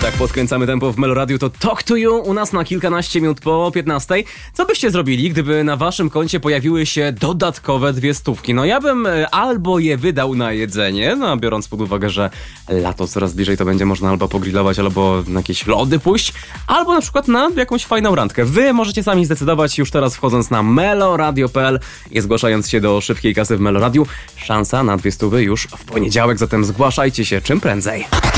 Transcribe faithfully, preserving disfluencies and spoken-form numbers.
Tak podkręcamy tempo w Meloradiu, to Talk to You u nas na kilkanaście minut po piętnastej. Co byście zrobili, gdyby na waszym koncie pojawiły się dodatkowe dwie stówki? No ja bym albo je wydał na jedzenie, no biorąc pod uwagę, że lato coraz bliżej, to będzie można albo pogrillować, albo na jakieś lody pójść, albo na przykład na jakąś fajną randkę. Wy możecie sami zdecydować już teraz, wchodząc na meloradio kropka p l i zgłaszając się do szybkiej kasy w Meloradiu. Szansa na dwie stówy już w poniedziałek, zatem zgłaszajcie się czym prędzej.